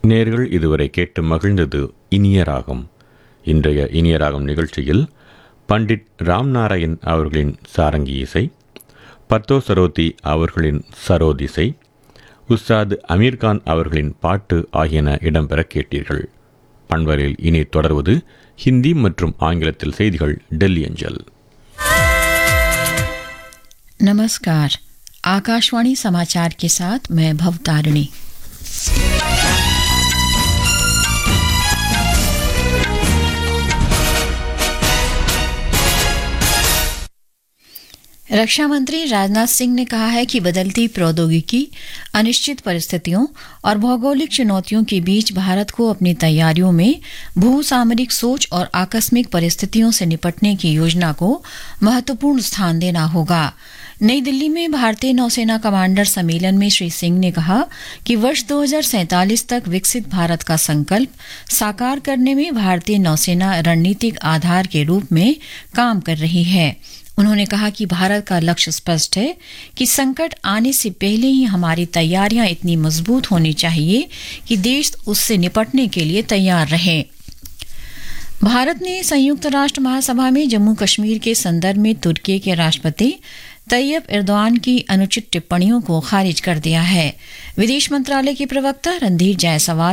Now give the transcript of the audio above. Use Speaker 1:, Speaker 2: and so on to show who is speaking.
Speaker 1: நேர்கள் இதுவரை கேட்டு மகிழ்ந்தது இனிய ராகம். இன்றைய இனிய ராகம் நிகழ்ச்சியில் பண்டிட் ராம்நாராயண் அவர்களின் சாரங்கி இசை, பத்தோ சரோதி அவர்களின் சரோதிசை, உஸ்தாத் அமீர்கான் அவர்களின் பாட்டு ஆகியன இடம்பெற கேட்டீர்கள். பண்பலில் இனி தொடர்வது ஹிந்தி மற்றும் ஆங்கிலத்தில் செய்திகள் டெல்லி அஞ்சல்.
Speaker 2: नमस्कार, आकाशवाणी समाचार के साथ मैं भवतारिणी। रक्षा मंत्री राजनाथ सिंह ने कहा है कि बदलती प्रौद्योगिकी, अनिश्चित परिस्थितियों और भौगोलिक चुनौतियों के बीच भारत को अपनी तैयारियों में भू सामरिक सोच और आकस्मिक परिस्थितियों से निपटने की योजना को महत्वपूर्ण स्थान देना होगा। नई दिल्ली में भारतीय नौसेना कमांडर सम्मेलन में श्री सिंह ने कहा कि वर्ष 2047 तक विकसित भारत का संकल्प साकार करने में भारतीय नौसेना रणनीतिक आधार के रूप में काम कर रही है। उन्होंने कहा कि भारत का लक्ष्य स्पष्ट है कि संकट आने से पहले ही हमारी तैयारियां इतनी मजबूत होनी चाहिए कि देश उससे निपटने के लिए तैयार रहे। भारत ने संयुक्त राष्ट्र महासभा में जम्मू कश्मीर के संदर्भ में तुर्की के राष्ट्रपति तैयब एर्दोआन की अनुचित टिप्पणियों को खारिज कर दिया है। विदेश मंत्रालय के प्रवक्ता रणधीर जायसवाल